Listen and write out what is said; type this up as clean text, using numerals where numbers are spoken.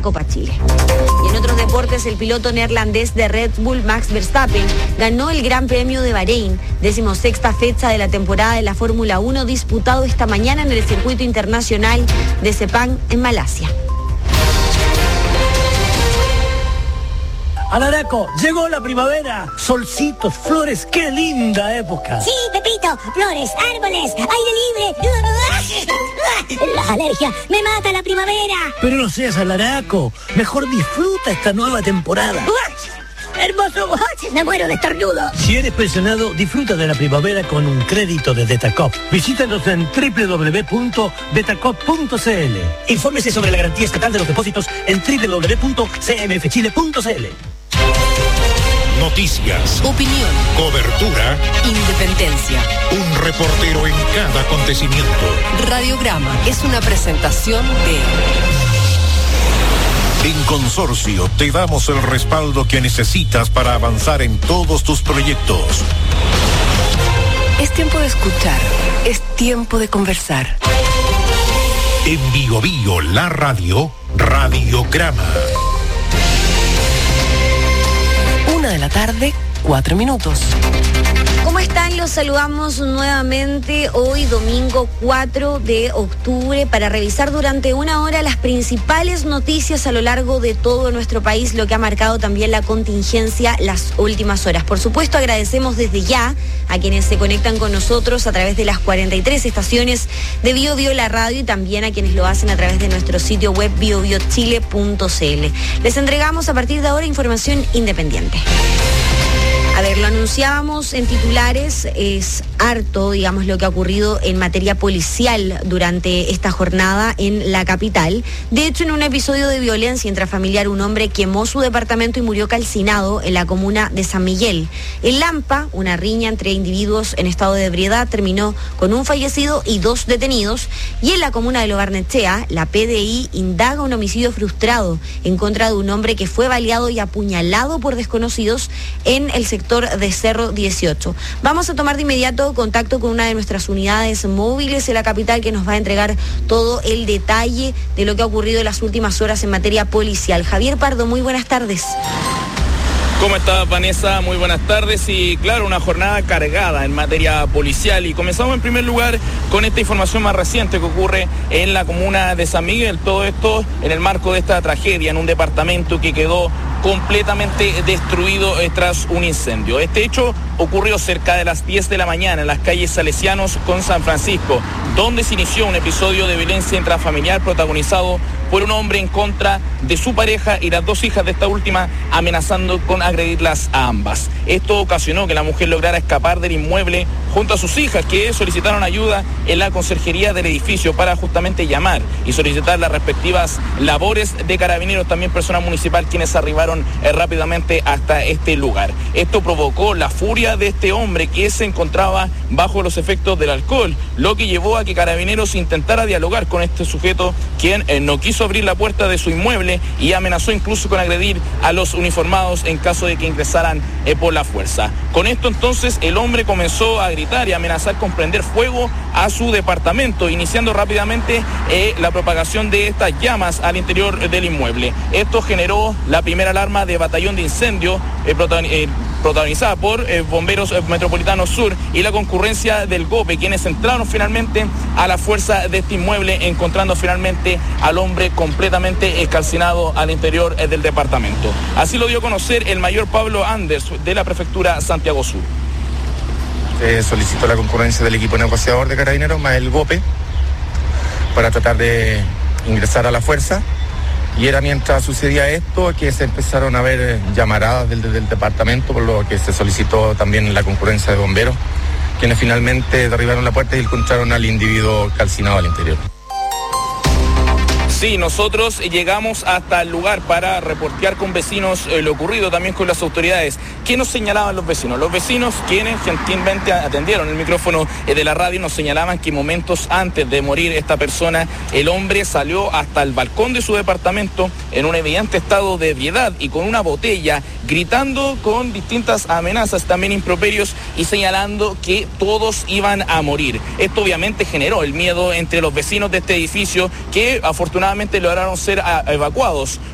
Copa Chile. Y en otros deportes, el piloto neerlandés de Red Bull, Max Verstappen, ganó el Gran Premio de Bahrein, 16ª fecha de la temporada de la Fórmula 1, disputado esta mañana en el circuito internacional de Sepang, en Malasia. Alaraco, llegó la primavera, solcitos, flores, qué linda época. Sí, Pepito, flores, árboles, aire libre. La alergia, me mata la primavera. Pero no seas alaraco, mejor disfruta esta nueva temporada. Hermoso, me muero de estornudo. Si eres pensionado, disfruta de la primavera con un crédito de Detacop. Visítanos en www.detacop.cl. Infórmese sobre la garantía estatal de los depósitos en www.cmfchile.cl. Noticias, opinión, cobertura, independencia. Un reportero en cada acontecimiento. Radiograma es una presentación de... En Consorcio te damos el respaldo que necesitas para avanzar en todos tus proyectos. Es tiempo de escuchar, es tiempo de conversar. En Bio Bio, la radio, Radiograma. 1:04 p.m. ¿Cómo están? Los saludamos nuevamente hoy, domingo 4 de octubre, para revisar durante una hora las principales noticias a lo largo de todo nuestro país, lo que ha marcado también la contingencia las últimas horas. Por supuesto, agradecemos desde ya a quienes se conectan con nosotros a través de las 43 estaciones de Bio Bio la radio y también a quienes lo hacen a través de nuestro sitio web biobiochile.cl. Les entregamos a partir de ahora información independiente. A ver, lo anunciábamos en titulares, es harto, digamos, lo que ha ocurrido en materia policial durante esta jornada en la capital. De hecho, en un episodio de violencia intrafamiliar, un hombre quemó su departamento y murió calcinado en la comuna de San Miguel. En Lampa, una riña entre individuos en estado de ebriedad terminó con un fallecido y 2 detenidos. Y en la comuna de Lo Barnechea, la PDI indaga un homicidio frustrado en contra de un hombre que fue baleado y apuñalado por desconocidos en el sector de Cerro 18. Vamos a tomar de inmediato contacto con una de nuestras unidades móviles en la capital que nos va a entregar todo el detalle de lo que ha ocurrido en las últimas horas en materia policial. Javier Pardo, muy buenas tardes. ¿Cómo estás, Vanessa? Muy buenas tardes y claro, una jornada cargada en materia policial y comenzamos en primer lugar con esta información más reciente que ocurre en la comuna de San Miguel, todo esto en el marco de esta tragedia en un departamento que quedó completamente destruido tras un incendio. Este hecho ocurrió cerca de las 10 de la mañana en las calles Salesianos con San Francisco, donde se inició un episodio de violencia intrafamiliar protagonizado por un hombre en contra de su pareja y las 2 hijas de esta última, amenazando con agredirlas a ambas. Esto ocasionó que la mujer lograra escapar del inmueble junto a sus hijas, que solicitaron ayuda en la conserjería del edificio para justamente llamar y solicitar las respectivas labores de carabineros, también personal municipal, quienes arribaron rápidamente hasta este lugar. Esto provocó la furia de este hombre, que se encontraba bajo los efectos del alcohol, lo que llevó a que carabineros intentara dialogar con este sujeto, quien no quiso abrir la puerta de su inmueble y amenazó incluso con agredir a los uniformados en caso de que ingresaran por la fuerza. Con esto entonces el hombre comenzó a gritar y amenazar con prender fuego a su departamento, iniciando rápidamente la propagación de estas llamas al interior del inmueble. Esto generó la primera alarma de batallón de incendio protagonizada por Bomberos Metropolitanos Sur y la concurrencia del GOPE, quienes entraron finalmente a la fuerza de este inmueble, encontrando finalmente al hombre completamente calcinado al interior del departamento. Así lo dio a conocer el mayor Pablo Anders de la prefectura Santiago Sur. Solicitó la concurrencia del equipo negociador de carabineros más el GOPE para tratar de ingresar a la fuerza. Y era mientras sucedía esto que se empezaron a ver llamaradas del departamento, por lo que se solicitó también la concurrencia de bomberos, quienes finalmente derribaron la puerta y encontraron al individuo calcinado al interior. Sí, nosotros llegamos hasta el lugar para reportear con vecinos lo ocurrido, también con las autoridades. ¿Qué nos señalaban los vecinos? Los vecinos, quienes gentilmente atendieron el micrófono de la radio, nos señalaban que momentos antes de morir esta persona, el hombre salió hasta el balcón de su departamento en un evidente estado de ebriedad y con una botella, gritando con distintas amenazas, también improperios, y señalando que todos iban a morir. Esto obviamente generó el miedo entre los vecinos de este edificio, que afortunadamente lograron ser evacuados.